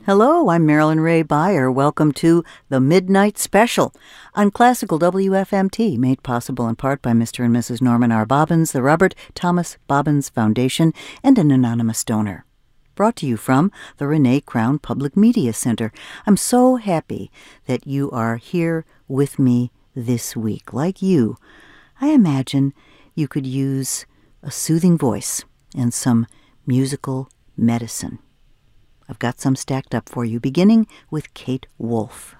Hello, I'm Marilyn Ray Beyer. Welcome to the Midnight Special on Classical WFMT, made possible in part by Mr. and Mrs. Norman R. Bobbins, the Robert Thomas Bobbins Foundation, and an anonymous donor. Brought to you from the Renee Crown Public Media Center. I'm so happy that you are here with me this week. Like you, I imagine you could use a soothing voice and some musical medicine. I've got some stacked up for you, beginning with Kate Wolf.